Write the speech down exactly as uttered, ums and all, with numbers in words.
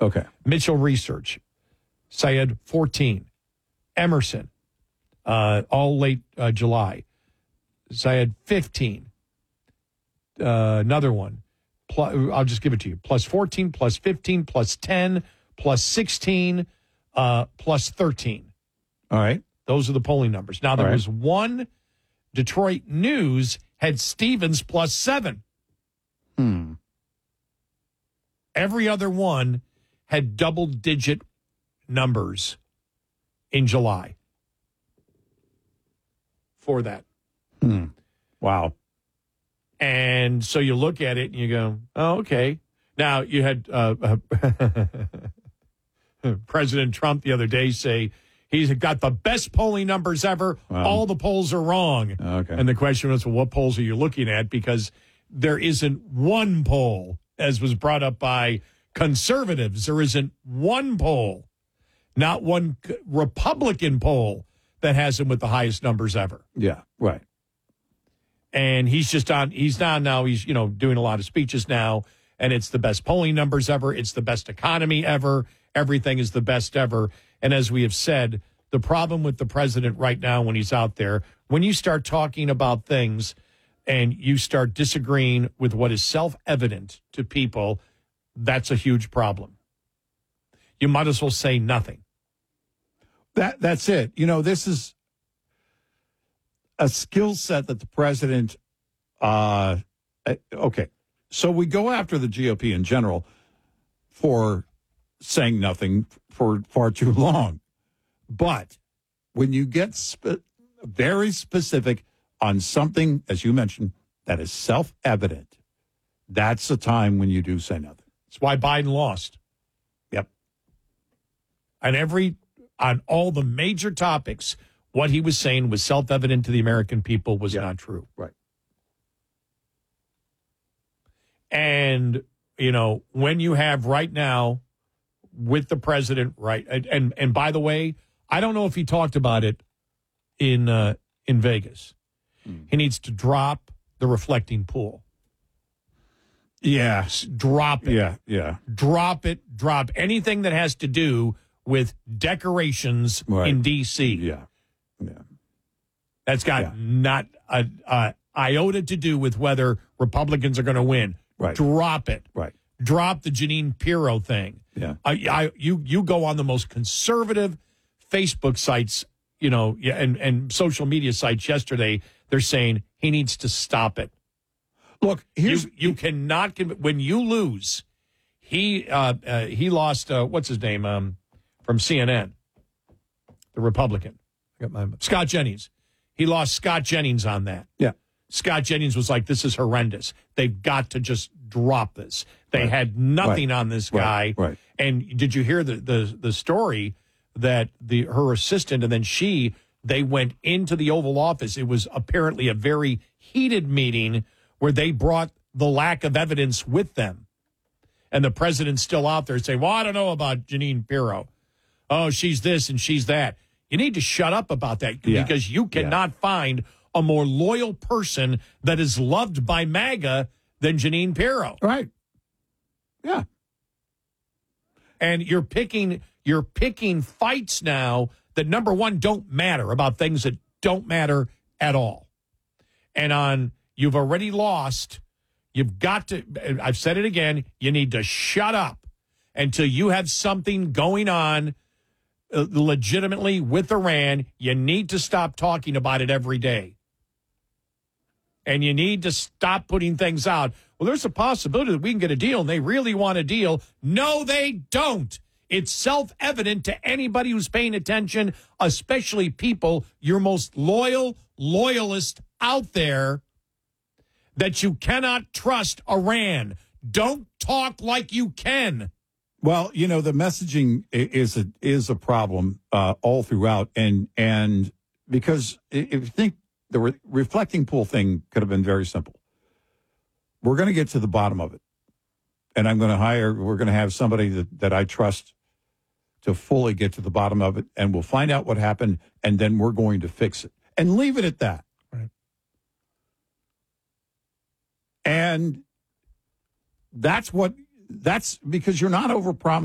Okay. Mitchell Research, Syed fourteen. Emerson, uh, all late uh, July. Syed fifteen. Uh, another one. Plus, I'll just give it to you. Plus fourteen, plus fifteen, plus ten, plus sixteen, uh, plus thirteen. All right. Those are the polling numbers. Now, there All right. was one. Detroit News had Stevens plus seven. Hmm. Every other one had double-digit numbers in July for that. Hmm. Wow. And so you look at it and you go, oh, okay. Now, you had uh, President Trump the other day say he's got the best polling numbers ever. Wow. All the polls are wrong. Okay. And the question was, well, what polls are you looking at? Because there isn't one poll, as was brought up by conservatives. There isn't one poll, not one Republican poll that has him with the highest numbers ever. Yeah, right. And he's just on, he's on now, he's, you know, doing a lot of speeches now, and it's the best polling numbers ever. It's the best economy ever. Everything is the best ever. And as we have said, the problem with the president right now when he's out there, when you start talking about things and you start disagreeing with what is self-evident to people, that's a huge problem. You might as well say nothing. That That's it. You know, this is a skill set that the president, uh, okay, so we go after the G O P in general for saying nothing for far too long. But when you get spe- very specific on something, as you mentioned, that is self-evident, that's the time when you do say nothing. That's why Biden lost. Yep. On every, on all the major topics, what he was saying was self-evident to the American people was yep. not true. Right. And, you know, when you have right now with the president, right, and and, and by the way, I don't know if he talked about it in uh, in Vegas. Mm. He needs to drop the reflecting pool. Yeah. Drop it. Yeah, yeah. Drop it. Drop anything that has to do with decorations right. in D C. Yeah, yeah. That's got yeah. not a, a iota to do with whether Republicans are going to win. Right. Drop it. Right. Drop the Jeanine Pirro thing. Yeah. I, I, you, you go on the most conservative Facebook sites, you know, and, and social media sites yesterday. They're saying he needs to stop it. Look, here's you, you cannot when you lose. He uh, uh, he lost. Uh, what's his name um, from C N N, the Republican. I got my Scott Jennings. He lost Scott Jennings on that. Yeah. Scott Jennings was like, this is horrendous. They've got to just drop this. They right. had nothing right. on this guy. Right. right. And did you hear the, the, the story that the her assistant and then she, they went into the Oval Office. It was apparently a very heated meeting where they brought the lack of evidence with them. And the president's still out there saying, well, I don't know about Jeanine Pirro. Oh, she's this and she's that. You need to shut up about that yeah. because you cannot yeah. find a more loyal person that is loved by MAGA than Jeanine Pirro. Right. Yeah. And you're picking you're picking fights now that, number one, don't matter, about things that don't matter at all. And on you've already lost, you've got to, I've said it again, you need to shut up until you have something going on uh, legitimately with Iran. You need to stop talking about it every day. And you need to stop putting things out. Well, there's a possibility that we can get a deal, and they really want a deal. No, they don't. It's self-evident to anybody who's paying attention, especially people, your most loyal loyalists out there, that you cannot trust Iran. Don't talk like you can. Well, you know, the messaging is a, is a problem uh, all throughout. And, and because if you think, the re- reflecting pool thing could have been very simple. We're going to get to the bottom of it. And I'm going to hire, we're going to have somebody that, that I trust to fully get to the bottom of it. And we'll find out what happened. And then we're going to fix it. And leave it at that. Right. And that's what, that's because you're not overpromising.